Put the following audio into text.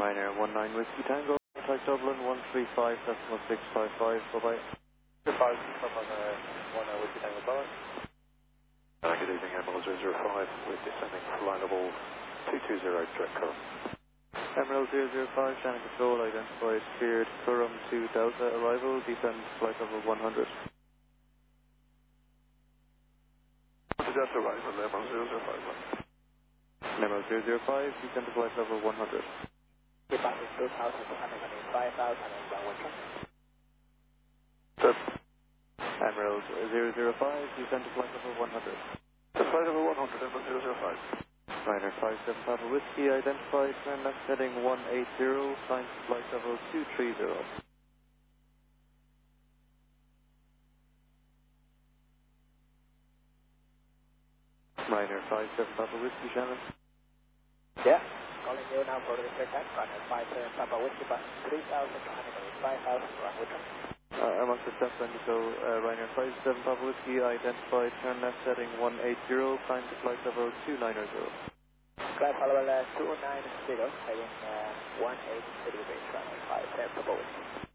Ryanair 19 Whiskey Tango, contact Dublin 135.655, bye-bye. 25, on 19 Whiskey Tango, bye. Good evening, Emerald 005, we're descending for line level 220, direct current. Emerald 005, Shannon Control, identified, cleared, Curram to Delta, arrival, descend flight level 100. Delta arrival, Emerald 005. Emerald 005, descend to flight level 100. Departing 2,205,000 and runway Good. Emerald 005, descend to flight level 100. To flight level 100, Emerald 005. Ryanair 57 Papa Whiskey, identified, turn left heading 180, climb to flight level 230. Ryanair 57 Papa Whiskey, Shannon. Yeah, calling you now for the return time. Ryanair 57 Papa Whiskey, bus 3,205,000, runway I must accept Indigo, Ryanair 57 Papa Whiskey, identified, turn left heading 180, climb to flight level 290. Flight level 290, heading 180 degrees, Ryanair 57 Papa Whiskey.